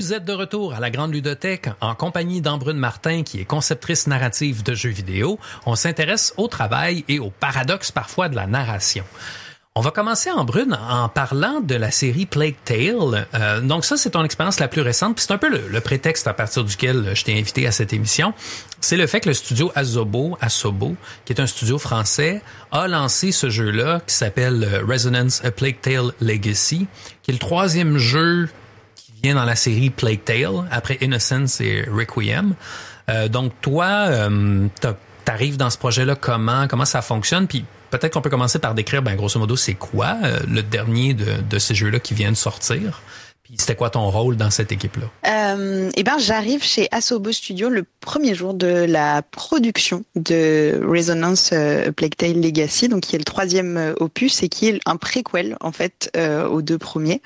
Vous êtes de retour à la Grande Ludothèque en compagnie d'Ambrune Martin, qui est conceptrice narrative de jeux vidéo. On s'intéresse au travail et au paradoxe parfois de la narration. On va commencer, Ambrune, en parlant de la série Plague Tale. Donc ça, c'est ton expérience la plus récente, puis c'est un peu le prétexte à partir duquel je t'ai invité à cette émission. C'est le fait que le studio Asobo, qui est un studio français, a lancé ce jeu-là qui s'appelle Resonance A Plague Tale Legacy, qui est le troisième jeu qui vient dans la série Plague Tale, après Innocence et Requiem. Donc toi, t'arrives dans ce projet-là comment ça fonctionne, puis peut-être qu'on peut commencer par décrire, grosso modo, c'est quoi le dernier de ces jeux-là qui vient de sortir? Puis c'était quoi ton rôle dans cette équipe-là? J'arrive chez Asobo Studio le premier jour de la production de Resonance Plague Tale Legacy, donc qui est le troisième opus et qui est un préquel en fait aux deux premiers.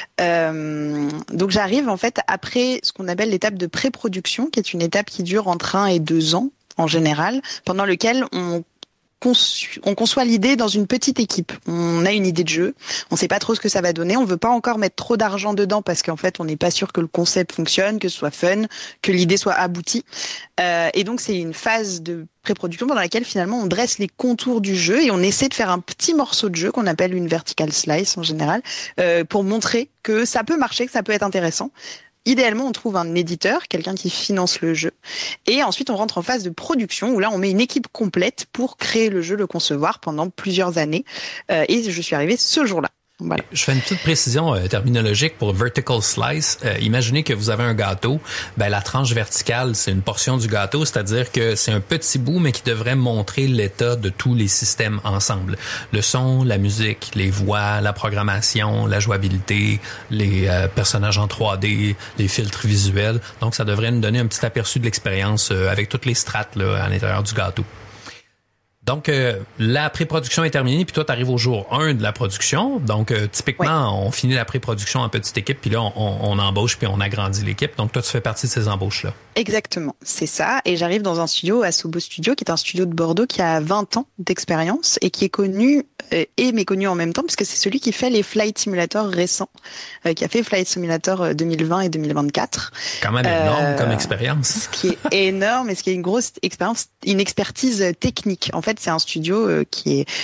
Donc j'arrive en fait après ce qu'on appelle l'étape de pré-production, qui est une étape qui dure entre 1 et 2 ans en général, pendant lequel on conçoit l'idée dans une petite équipe. On a une idée de jeu, on sait pas trop ce que ça va donner, on veut pas encore mettre trop d'argent dedans parce qu'en fait on n'est pas sûr que le concept fonctionne, que ce soit fun, que l'idée soit aboutie. Et donc c'est une phase de pré-production dans laquelle finalement on dresse les contours du jeu et on essaie de faire un petit morceau de jeu qu'on appelle une vertical slice en général, pour montrer que ça peut marcher, que ça peut être intéressant. Idéalement, on trouve un éditeur, quelqu'un qui finance le jeu. Et ensuite, on rentre en phase de production où là, on met une équipe complète pour créer le jeu, le concevoir pendant plusieurs années. Et je suis arrivée ce jour-là. Voilà. Je fais une petite précision terminologique pour vertical slice. Imaginez que vous avez un gâteau. La tranche verticale, c'est une portion du gâteau, c'est-à-dire que c'est un petit bout, mais qui devrait montrer l'état de tous les systèmes ensemble. Le son, la musique, les voix, la programmation, la jouabilité, les personnages en 3D, les filtres visuels. Donc, ça devrait nous donner un petit aperçu de l'expérience avec toutes les strates là, à l'intérieur du gâteau. Donc, la pré-production est terminée, puis toi, tu arrives au jour 1 de la production. Donc, typiquement, on finit la pré-production en petite équipe, puis là, on embauche, puis on agrandit l'équipe. Donc, toi, tu fais partie de ces embauches-là. Exactement, c'est ça. Et j'arrive dans un studio, Asobo Studio, qui est un studio de Bordeaux qui a 20 ans d'expérience et qui est connu et méconnu en même temps, puisque c'est celui qui fait les Flight Simulator récents, qui a fait Flight Simulator 2020 et 2024. Quand même énorme comme expérience. Ce qui est énorme et ce qui est une grosse expérience, une expertise technique. En fait, c'est un studio qui est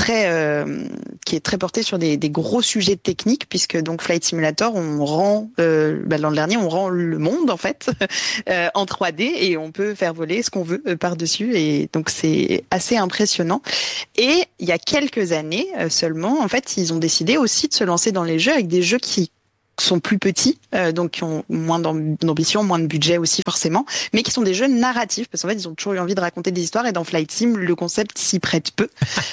très porté sur des gros sujets techniques, puisque donc Flight Simulator, on rend l'an dernier, on rend le monde en fait en 3D et on peut faire voler ce qu'on veut par-dessus, et donc c'est assez impressionnant. Et il y a quelques années seulement, en fait, ils ont décidé aussi de se lancer dans les jeux avec des jeux qui sont plus petits, donc qui ont moins d'ambition, moins de budget aussi forcément, mais qui sont des jeux narratifs, parce qu'en fait ils ont toujours eu envie de raconter des histoires, et dans Flight Sim le concept s'y prête peu.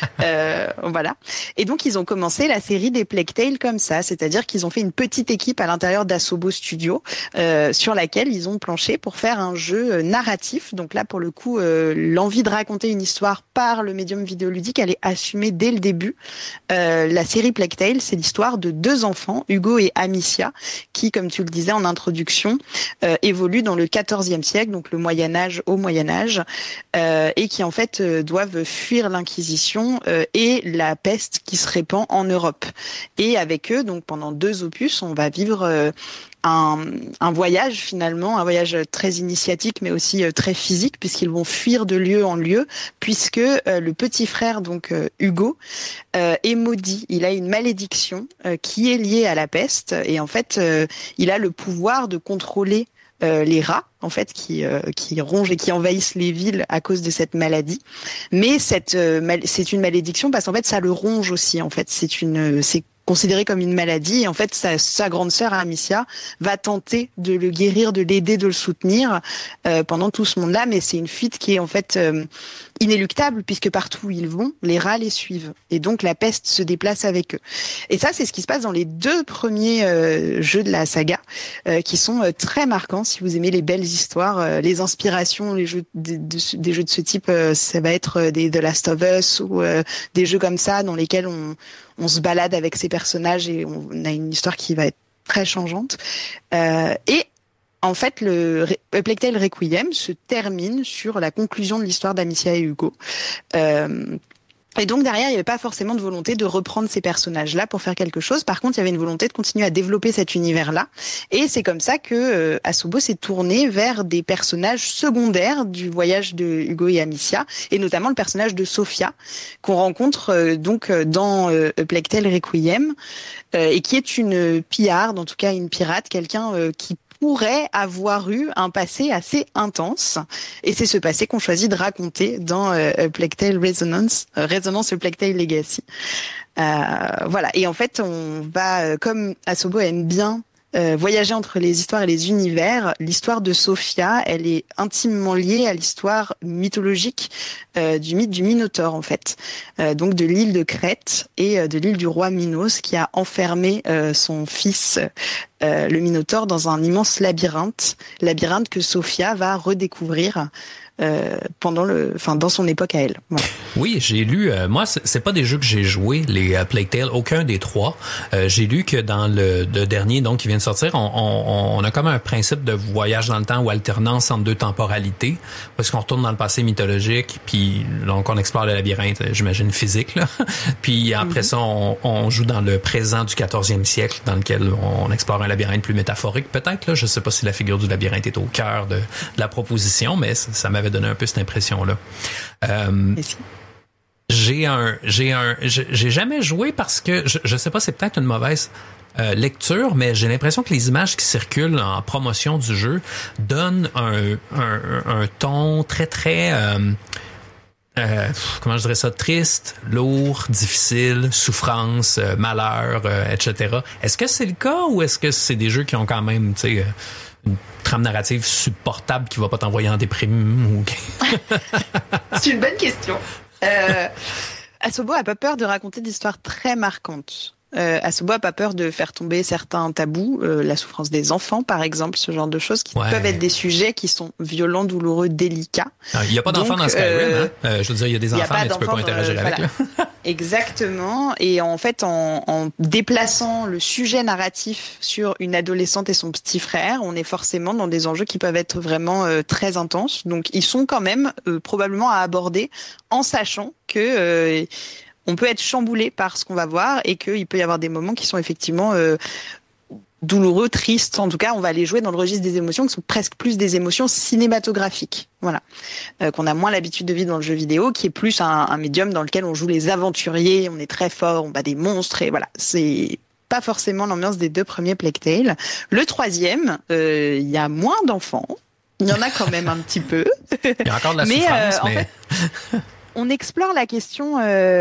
Voilà. Et donc ils ont commencé la série des Plague Tale comme ça, c'est-à-dire qu'ils ont fait une petite équipe à l'intérieur d'Asobo Studio, sur laquelle ils ont planché pour faire un jeu narratif. Donc là pour le coup, l'envie de raconter une histoire par le médium vidéoludique, elle est assumée dès le début. La série Plague Tale, c'est l'histoire de 2 enfants, Hugo et Amicia, qui, comme tu le disais en introduction, évoluent dans le XIVe siècle, donc le Moyen-Âge au Moyen-Âge, et qui en fait doivent fuir l'Inquisition et la peste qui se répand en Europe. Et avec eux, donc pendant 2 opus, on va vivre un voyage finalement, un voyage très initiatique mais aussi très physique, puisqu'ils vont fuir de lieu en lieu, puisque le petit frère donc Hugo est maudit. Il a une malédiction qui est liée à la peste, et en fait il a le pouvoir de contrôler les rats en fait qui rongent et qui envahissent les villes à cause de cette maladie. Mais c'est une malédiction parce qu'en fait ça le ronge aussi. En fait c'est considéré comme une maladie, et en fait sa grande sœur Amicia va tenter de le guérir, de l'aider, de le soutenir pendant tout ce monde-là, mais c'est une fuite qui est en fait inéluctable, puisque partout où ils vont, les rats les suivent, et donc la peste se déplace avec eux. Et ça, c'est ce qui se passe dans les 2 premiers jeux de la saga, qui sont très marquants. Si vous aimez les belles histoires, les inspirations, les jeux des jeux de ce type, ça va être des The Last of Us ou des jeux comme ça dans lesquels on se balade avec ces personnages et on a une histoire qui va être très changeante. Et en fait, le Plague Tale Requiem se termine sur la conclusion de l'histoire d'Amicia et Hugo. Et donc derrière, il n'y avait pas forcément de volonté de reprendre ces personnages-là pour faire quelque chose. Par contre, il y avait une volonté de continuer à développer cet univers-là. Et c'est comme ça que Asobo s'est tourné vers des personnages secondaires du voyage de Hugo et Amicia, et notamment le personnage de Sophia, qu'on rencontre donc dans A Plague Tale Requiem, et qui est une pillarde, en tout cas une pirate, quelqu'un qui pourrait avoir eu un passé assez intense, et c'est ce passé qu'on choisit de raconter dans A Plague Tale Resonance A Plague Tale Legacy. Voilà, et en fait on va, comme Asobo aime bien voyager entre les histoires et les univers, l'histoire de Sophia, elle est intimement liée à l'histoire mythologique du mythe du Minotaure, en fait. Donc de l'île de Crète et de l'île du roi Minos, qui a enfermé son fils, le Minotaure, dans un immense labyrinthe que Sophia va redécouvrir dans son époque à elle. Voilà. Oui, j'ai lu, moi, c'est pas des jeux que j'ai joué, les Plague Tale, aucun des trois. J'ai lu que dans le dernier, donc, qui vient de sortir, on a comme un principe de voyage dans le temps ou alternance entre deux temporalités, parce qu'on retourne dans le passé mythologique, puis donc on explore le labyrinthe, j'imagine physique, là. Puis après ça, on joue dans le présent du 14e siècle, dans lequel on explore un labyrinthe plus métaphorique, peut-être, là. Je sais pas si la figure du labyrinthe est au cœur de la mais ça m'avait donné un peu cette impression-là. J'ai jamais joué parce que je sais pas, c'est peut-être une mauvaise lecture, mais j'ai l'impression que les images qui circulent en promotion du jeu donnent un ton très comment je dirais ça, triste, lourd, difficile, souffrance, malheur, etc. Est-ce que c'est le cas ou est-ce que c'est des jeux qui ont quand même, tu sais, une trame narrative supportable qui va pas t'envoyer en déprime ou... C'est une bonne question. Asobo a pas peur de raconter des histoires très marquantes. Asobo a pas peur de faire tomber certains tabous, la souffrance des enfants par exemple, ce genre de choses qui peuvent être des sujets qui sont violents, douloureux, délicats. Il y a pas d'enfants dans Skyrim, hein? Je veux dire, il y a des enfants, mais tu peux pas interagir avec. Voilà. Exactement. Et en fait, en déplaçant le sujet narratif sur une adolescente et son petit frère, on est forcément dans des enjeux qui peuvent être vraiment très intenses. Donc, ils sont quand même probablement à aborder en sachant que on peut être chamboulé par ce qu'on va voir et qu'il peut y avoir des moments qui sont effectivement douloureux, tristes. En tout cas, on va aller jouer dans le registre des émotions qui sont presque plus des émotions cinématographiques. Voilà. Qu'on a moins l'habitude de vivre dans le jeu vidéo, qui est plus un médium dans lequel on joue les aventuriers, on est très fort, on bat des monstres et voilà. C'est pas forcément l'ambiance des deux premiers Plague Tale. Le troisième, il y a moins d'enfants. Il y en a quand même un petit peu. Il y a encore de la souffrance, mais... En fait, on explore la question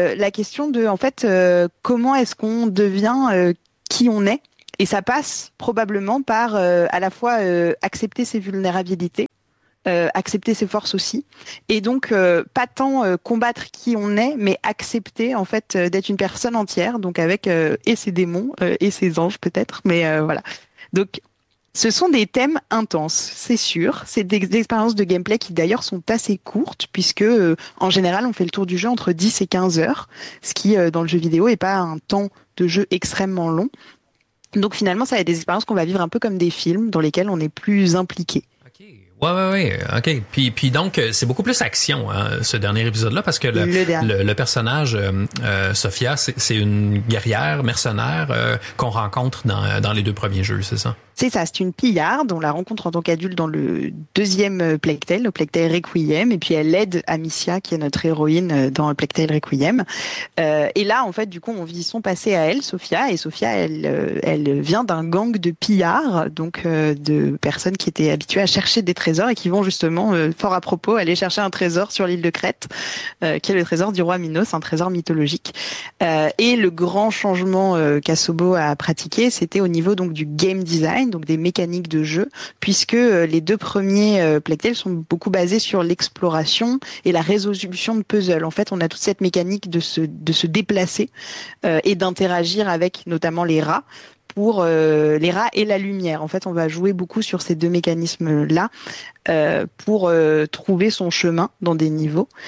de en fait comment est-ce qu'on devient qui on est, et ça passe probablement par à la fois accepter ses vulnérabilités, accepter ses forces aussi, et donc pas tant combattre qui on est, mais accepter en fait d'être une personne entière, donc avec et ses démons et ses anges peut-être, mais voilà. Donc ce sont des thèmes intenses, c'est sûr. C'est des expériences de gameplay qui d'ailleurs sont assez courtes, puisque en général on fait le tour du jeu entre 10 et 15 heures, ce qui dans le jeu vidéo est pas un temps de jeu extrêmement long. Donc finalement ça va être des expériences qu'on va vivre un peu comme des films dans lesquels on est plus impliqué. Ouais, ok. Puis donc c'est beaucoup plus action, hein, ce dernier épisode-là, parce que le personnage Sophia, c'est une guerrière mercenaire qu'on rencontre dans les deux premiers jeux, c'est ça? C'est ça, c'est une pillarde. On la rencontre en tant qu'adulte dans le deuxième Plague Tale, le Plague Tale Requiem, et puis elle aide Amicia, qui est notre héroïne dans le Plague Tale Requiem. Et là, en fait, du coup, on vit son passé à elle, Sophia, et Sophia, elle vient d'un gang de pillards, donc de personnes qui étaient habituées à chercher des trésors et qui vont justement, fort à propos, aller chercher un trésor sur l'île de Crète, qui est le trésor du roi Minos, un trésor mythologique. Et le grand changement qu'Asobo a pratiqué, c'était au niveau donc du game design, donc des mécaniques de jeu, puisque les deux premiers Plague Tale sont beaucoup basés sur l'exploration et la résolution de puzzles. En fait, on a toute cette mécanique de se déplacer et d'interagir avec notamment les rats, pour les rats et la lumière. En fait, on va jouer beaucoup sur ces deux mécanismes-là pour trouver son chemin dans des niveaux.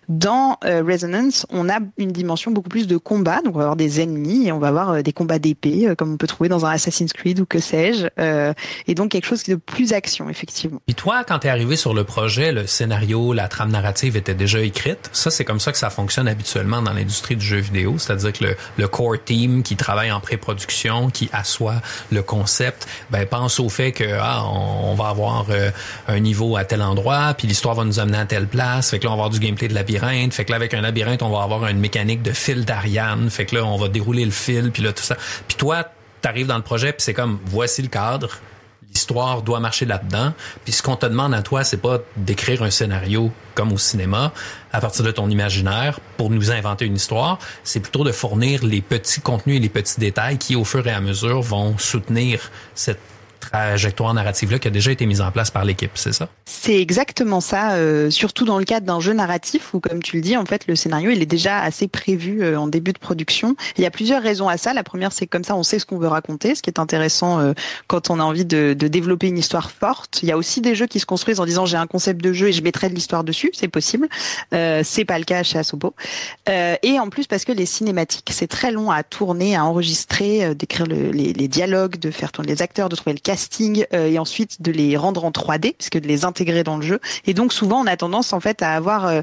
Dans Resonance, on a une dimension beaucoup plus de combat, donc on va avoir des ennemis et on va avoir des combats d'épée, comme on peut trouver dans un Assassin's Creed ou que sais-je, et donc quelque chose de plus action, effectivement. Et toi, quand t'es arrivé sur le projet, le scénario, la trame narrative était déjà écrite. Ça, c'est comme ça que ça fonctionne habituellement dans l'industrie du jeu vidéo, c'est-à-dire que le core team qui travaille en pré-production, qui assoit le concept, pense au fait que on va avoir un niveau à tel endroit, puis l'histoire va nous amener à telle place, fait que là on va avoir du gameplay de labyrinthe, fait que là avec un labyrinthe on va avoir une mécanique de fil d'Ariane, fait que là on va dérouler le fil, puis là tout ça. Puis toi, t'arrives dans le projet, puis c'est comme voici le cadre, l'histoire doit marcher là-dedans, puis ce qu'on te demande à toi, c'est pas d'écrire un scénario comme au cinéma à partir de ton imaginaire pour nous inventer une histoire, c'est plutôt de fournir les petits contenus et les petits détails qui au fur et à mesure vont soutenir cette trajectoire narrative-là qui a déjà été mise en place par l'équipe, c'est ça? C'est exactement ça, surtout dans le cadre d'un jeu narratif où, comme tu le dis, en fait, le scénario, il est déjà assez prévu en début de production. Il y a plusieurs raisons à ça. La première, c'est que comme ça, on sait ce qu'on veut raconter, ce qui est intéressant quand on a envie de développer une histoire forte. Il y a aussi des jeux qui se construisent en disant j'ai un concept de jeu et je mettrai de l'histoire dessus, c'est possible. C'est pas le cas chez Asobo. Et en plus, parce que les cinématiques, c'est très long à tourner, à enregistrer, d'écrire les dialogues, de faire tourner les acteurs, de trouver le casting et ensuite de les rendre en 3D, puisque de les intégrer dans le jeu. Et donc souvent on a tendance en fait à avoir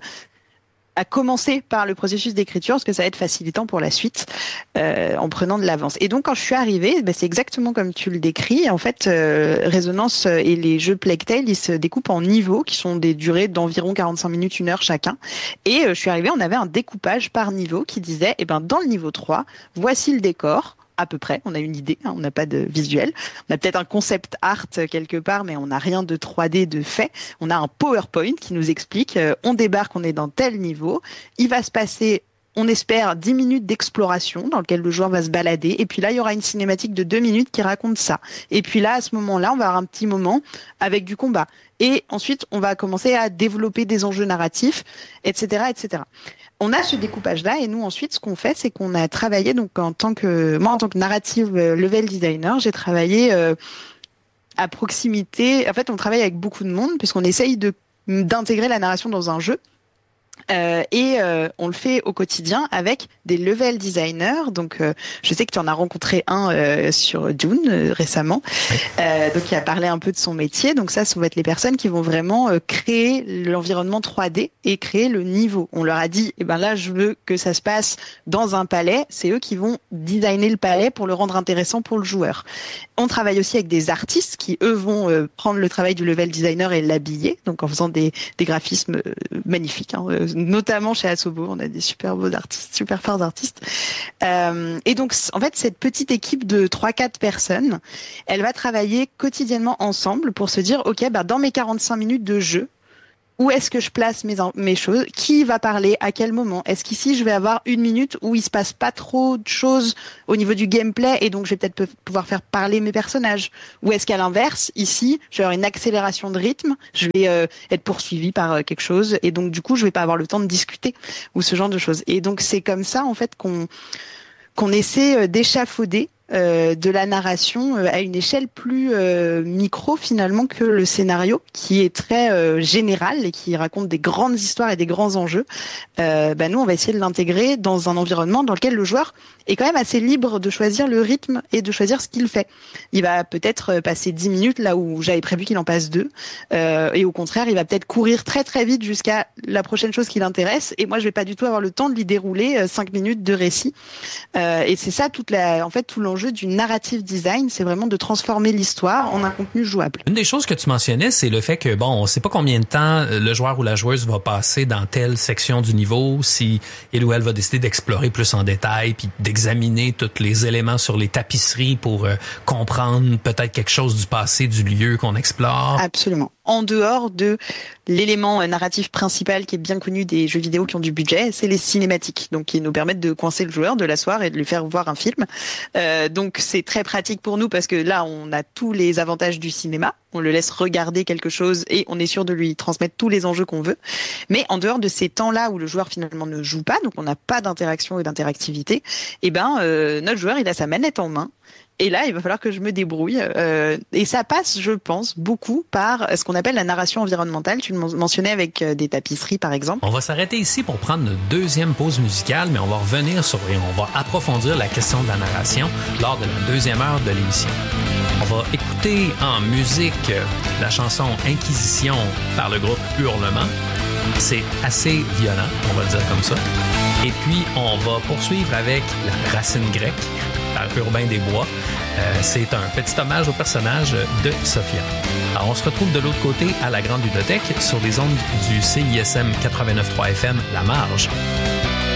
à commencer par le processus d'écriture parce que ça va être facilitant pour la suite en prenant de l'avance. Et donc quand je suis arrivée, c'est exactement comme tu le décris. En fait, Résonance et les jeux Plague Tale, ils se découpent en niveaux qui sont des durées d'environ 45 minutes, 1 heure chacun. Et je suis arrivée, on avait un découpage par niveau qui disait, dans le niveau 3, voici le décor. À peu près, on a une idée, on n'a pas de visuel. On a peut-être un concept art quelque part, mais on n'a rien de 3D de fait. On a un PowerPoint qui nous explique, on débarque, on est dans tel niveau, il va se passer, on espère, 10 minutes d'exploration dans lequel le joueur va se balader, et puis là, il y aura une cinématique de 2 minutes qui raconte ça. Et puis là, à ce moment-là, on va avoir un petit moment avec du combat. Et ensuite, on va commencer à développer des enjeux narratifs, etc., etc. On a ce découpage-là et nous ensuite ce qu'on fait c'est qu'on a travaillé donc en tant que narrative level designer, j'ai travaillé à proximité. En fait, on travaille avec beaucoup de monde puisqu'on essaye d'intégrer la narration dans un jeu. On le fait au quotidien avec des level designers. Donc, je sais que tu en as rencontré un sur Dune récemment, donc qui a parlé un peu de son métier. Donc ça va être les personnes qui vont vraiment créer l'environnement 3D et créer le niveau. On leur a dit, là, je veux que ça se passe dans un palais. C'est eux qui vont designer le palais pour le rendre intéressant pour le joueur. On travaille aussi avec des artistes qui, eux, vont prendre le travail du level designer et l'habiller, donc en faisant des graphismes magnifiques, notamment chez Asobo, on a des super beaux artistes, super forts artistes. Et donc, en fait, cette petite équipe de 3-4 personnes, elle va travailler quotidiennement ensemble pour se dire, OK, dans mes 45 minutes de jeu, où est-ce que je place mes choses? Qui va parler? À quel moment? Est-ce qu'ici, je vais avoir 1 minute où il se passe pas trop de choses au niveau du gameplay et donc je vais peut-être pouvoir faire parler mes personnages? Ou est-ce qu'à l'inverse, ici, je vais avoir une accélération de rythme, je vais être poursuivi par quelque chose et donc du coup, je vais pas avoir le temps de discuter ou ce genre de choses. Et donc, c'est comme ça, en fait, qu'on essaie d'échafauder de la narration à une échelle plus micro finalement que le scénario qui est très général et qui raconte des grandes histoires et des grands enjeux. Nous on va essayer de l'intégrer dans un environnement dans lequel le joueur est quand même assez libre de choisir le rythme et de choisir ce qu'il fait. Il va peut-être passer 10 minutes là où j'avais prévu qu'il en passe 2 et au contraire il va peut-être courir très très vite jusqu'à la prochaine chose qui l'intéresse et moi je vais pas du tout avoir le temps de lui dérouler 5 minutes de récit et c'est ça tout l'enjeu du narrative design, c'est vraiment de transformer l'histoire en un contenu jouable. Une des choses que tu mentionnais, c'est le fait que, on sait pas combien de temps le joueur ou la joueuse va passer dans telle section du niveau, si il ou elle va décider d'explorer plus en détail, puis d'examiner tous les éléments sur les tapisseries pour comprendre peut-être quelque chose du passé du lieu qu'on explore. Absolument. En dehors de l'élément narratif principal qui est bien connu des jeux vidéo qui ont du budget, c'est les cinématiques, donc qui nous permettent de coincer le joueur, de l'asseoir et de lui faire voir un film. Donc c'est très pratique pour nous parce que là on a tous les avantages du cinéma, on le laisse regarder quelque chose et on est sûr de lui transmettre tous les enjeux qu'on veut. Mais en dehors de ces temps-là où le joueur finalement ne joue pas, donc on n'a pas d'interaction et d'interactivité, notre joueur il a sa manette en main. Et là, il va falloir que je me débrouille. Et ça passe, je pense, beaucoup par ce qu'on appelle la narration environnementale. Tu le mentionnais avec des tapisseries, par exemple. On va s'arrêter ici pour prendre notre deuxième pause musicale, mais on va revenir et on va approfondir la question de la narration lors de la deuxième heure de l'émission. On va écouter en musique la chanson Inquisition par le groupe Hurlement. C'est assez violent, on va le dire comme ça. Et puis, on va poursuivre avec La Racine grecque par Urbain des Bois. C'est un petit hommage au personnage de Sophia. Alors, on se retrouve de l'autre côté à la Grande Ludothèque sur les ondes du CISM 89.3 FM La Marge.